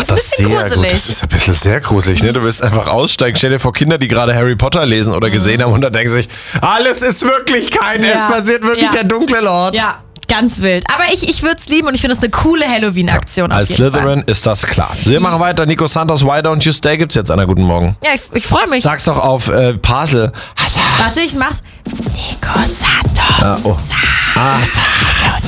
ist ein bisschen gruselig. Das ist ein bisschen sehr gruselig, ne? Du willst einfach aussteigen. Stell dir vor, Kinder, die gerade Harry Potter lesen oder gesehen haben und dann denken sich, alles ist Wirklichkeit, es passiert wirklich der dunkle Lord. Ja, ganz wild. Aber ich würde es lieben und ich finde es eine coole Halloween-Aktion. Als Slytherin ist das klar. Wir machen weiter. Nico Santos, Why Don't You Stay gibt's jetzt einer. Guten Morgen. Ja, ich freue mich. Sag's doch auf Parsel. Was ich mach? Nico Santos. Santos.